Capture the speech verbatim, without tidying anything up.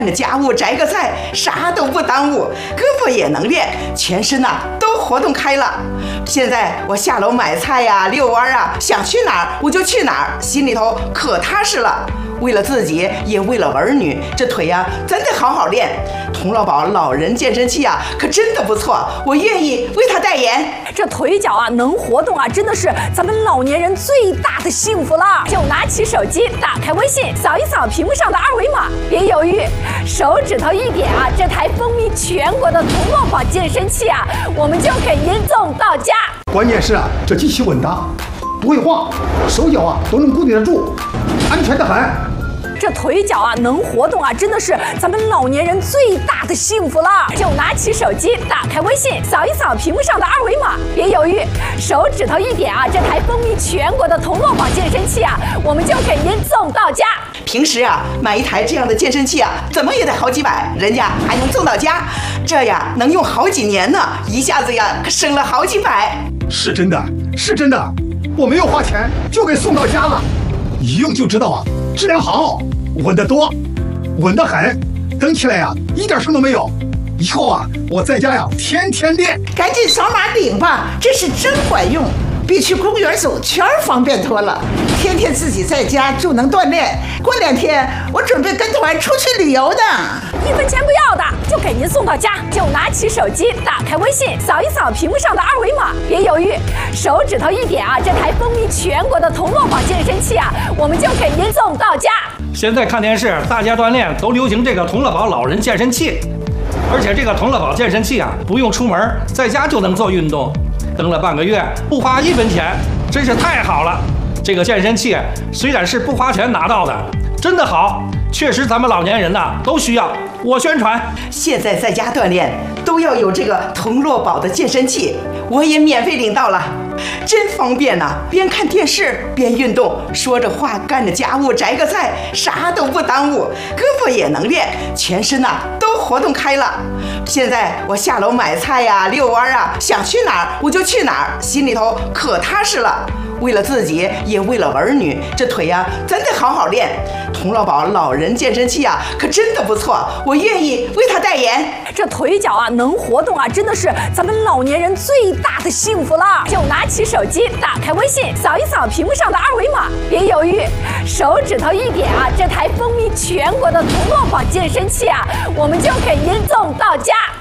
那家务摘个菜，啥都不耽误，胳膊也能练，全身呐都活动开了。现在我下楼买菜呀、遛弯啊，想去哪儿我就去哪儿，心里头可踏实了。为了自己，也为了儿女，这腿呀真得好好练。童乐宝老人健身器啊，可真的不错，我愿意为他代言。 这腿脚啊能活动啊，真的是咱们老年人最大的幸福了。就拿起手机，打开微信，扫一扫屏幕上的二维码，别犹豫，手指头一点啊，这台风靡全国的童乐宝健身器啊，我们就给您送到家。 关键是啊，这机器稳当，不会晃，手脚啊都能固定得住，安全得很。 这腿脚啊能活动啊，真的是咱们老年人最大的幸福了。就拿起手机，打开微信，扫一扫屏幕上的二维码，别犹豫，手指头一点啊，这台风靡全国的童乐宝健身器啊，我们就给您送到家。 平时啊买一台这样的健身器啊，怎么也得好几百，人家还能送到家，这呀能用好几年呢，一下子呀可省了好几百。 是真的，是真的，我没有花钱就给送到家了，一用就知道啊，质量好，稳得多，稳得很，蹬起来呀、啊、一点声都没有。以后啊，我在家呀天天练。 赶紧扫码领吧，这是真管用，比去公园走圈方便多了。天天自己在家就能锻炼，过两天我准备跟团出去旅游的， 一分钱不要的就给您送到家。就拿起手机，打开微信，扫一扫屏幕上的二维码，别犹豫，手指头一点啊，这台风靡全国的童乐宝健身器啊，我们就给您送到家。 现在看电视，大家锻炼都流行这个童乐宝老人健身器，而且这个童乐宝健身器啊，不用出门，在家就能做运动，蹬了半个月不花一分钱，真是太好了。这个健身器虽然是不花钱拿到的，真的好，确实咱们老年人呐都需要。我宣传， 现在在家锻炼都要有这个童乐宝的健身器，我也免费领到了，真方便呐、啊！边看电视边运动，说着话干着家务摘个菜，啥都不耽误，胳膊也能练，全身呐、啊、都活动开了。现在我下楼买菜呀、遛弯啊，想去哪儿我就去哪儿，心里头可踏实了。为了自己，也为了儿女，这腿呀真得好好练。童乐宝老人健身器啊，可真的不错，我愿意为他代言。 这腿脚啊能活动啊，真的是咱们老年人最大的幸福了。就拿起手机，打开微信，扫一扫屏幕上的二维码，别犹豫，手指头一点啊，这台风靡全国的童乐宝健身器啊，我们就给您送到家。